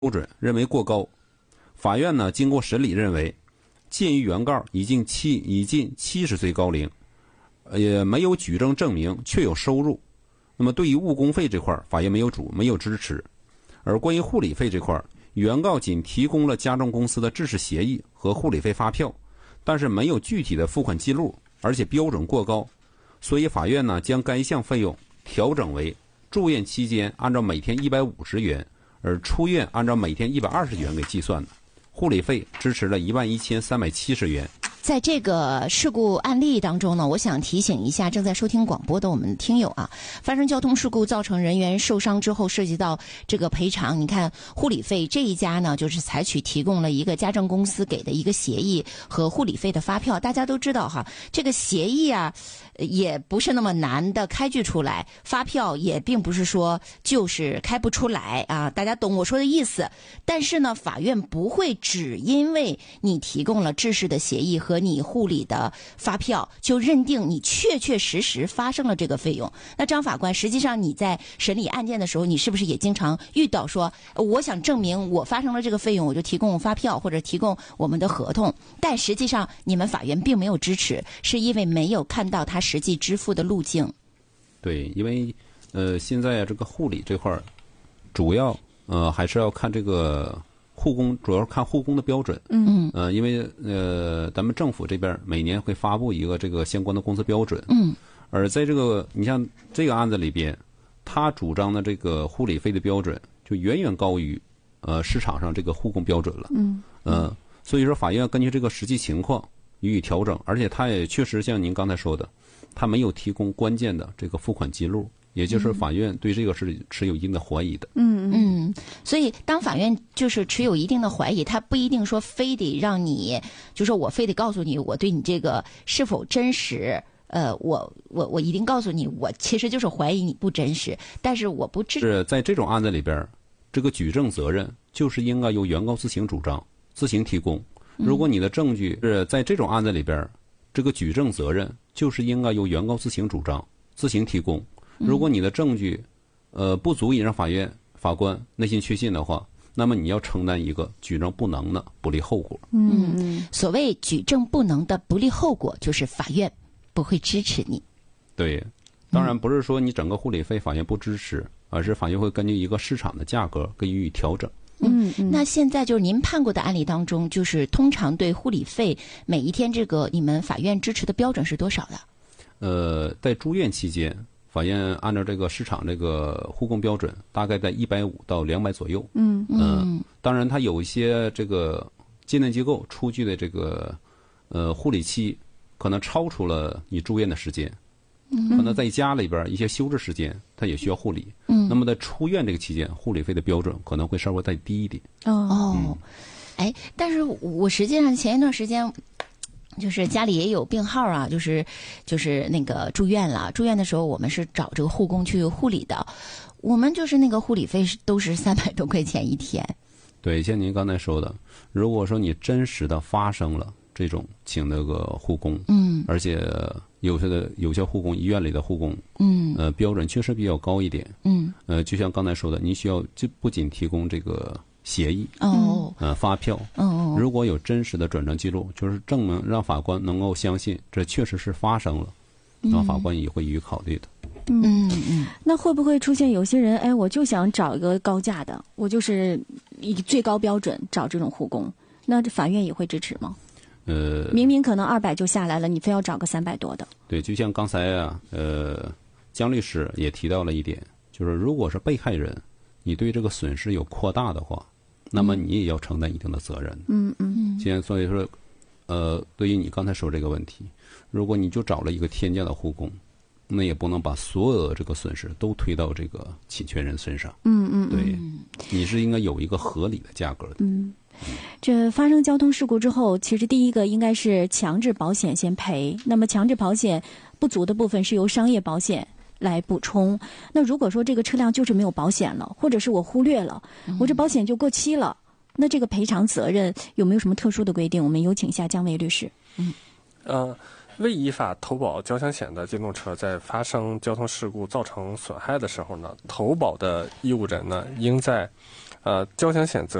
标准认为过高。法院呢经过审理认为，鉴于原告已近70岁高龄，也没有举证证明确有收入，那么对于误工费这块，法院没有支持。而关于护理费这块，原告仅提供了家政公司的制式协议和护理费发票，但是没有具体的付款记录，而且标准过高，所以法院呢将该项费用调整为住院期间按照每天150元，而出院按照每天120元给计算的。护理费支持了11370元。 在这个事故案例当中呢，我想提醒一下正在收听广播的我们听友啊，发生交通事故造成人员受伤之后，涉及到这个赔偿，你看护理费这一家呢，就是采取提供了一个家政公司给的一个协议和护理费的发票。大家都知道哈，这个协议啊也不是那么难的开具出来，发票也并不是说就是开不出来啊，大家懂我说的意思。但是呢，法院不会只因为你提供了制式的协议和你护理的发票，就认定你确确实实发生了这个费用。那张法官，实际上你在审理案件的时候，你是不是也经常遇到说，我想证明我发生了这个费用，我就提供发票或者提供我们的合同，但实际上你们法院并没有支持，是因为没有看到他实际支付的路径。 对，因为现在这个护理这块主要还是要看这个护工，主要看护工的标准。因为咱们政府这边每年会发布一个这个相关的工资标准。而在这个你像这个案子里边，他主张的这个护理费的标准就远远高于市场上这个护工标准了。所以说法院根据这个实际情况予以调整，而且他也确实像您刚才说的，他没有提供关键的这个付款记录，也就是法院对这个是持有一定的怀疑的。 所以当法院就是持有一定的怀疑，他不一定说非得让你，就说我非得告诉你我对你这个是否真实。我一定告诉你，我其实就是怀疑你不真实，但是我不是在这种案子里边，这个举证责任就是应该由原告自行主张、自行提供。如果你的证据是在这种案子里边，这个举证责任就是应该由原告自行主张、自行提供。如果你的证据不足以让法官内心确信的话，那么你要承担一个举证不能的不利后果。 所谓举证不能的不利后果，就是法院不会支持你。 对，当然不是说你整个护理费法院不支持，而是法院会根据一个市场的价格给予以调整。 那现在就是您判过的案例当中，就是通常对护理费每一天这个你们法院支持的标准是多少的？ 在住院期间，法院按照这个市场这个护工标准，大概在150到200左右。当然它有一些这个鉴定机构出具的这个护理期可能超出了你住院的时间，可能在家里边一些休治时间它也需要护理。那么在出院这个期间，护理费的标准可能会稍微再低一点。 但是我实际上前一段时间就是家里也有病号啊，就是那个住院了。住院的时候，我们是找这个护工去护理的，我们就是那个护理费都是300多块钱一天。 对，像您刚才说的，如果说你真实的发生了这种请那个护工，而且有些护工医院里的护工，标准确实比较高一点，就像刚才说的，你需要就不仅提供这个协议，发票，如果有真实的转账记录，就是证明让法官能够相信这确实是发生了，然后法官也会予以考虑的。 那会不会出现有些人，我就想找一个高价的，我就是以最高标准找这种护工，那这法院也会支持吗？明明可能200就下来了，你非要找个300多的。 对，就像刚才江律师也提到了一点，就是如果是被害人，你对这个损失有扩大的话，那么你也要承担一定的责任。现在所以说，对于你刚才说这个问题，如果你就找了一个天价的护工，那也不能把所有的这个损失都推到这个侵权人身上。对，你是应该有一个合理的价格的。 这发生交通事故之后，其实第一个应该是强制保险先赔，那么强制保险不足的部分是由商业保险来补充。那如果说这个车辆就是没有保险了，或者是我忽略了，我这保险就过期了，那这个赔偿责任有没有什么特殊的规定？我们有请一下姜维律师。 未依法投保交强险的机动车在发生交通事故造成损害的时候呢，投保的义务人呢，应在交强险责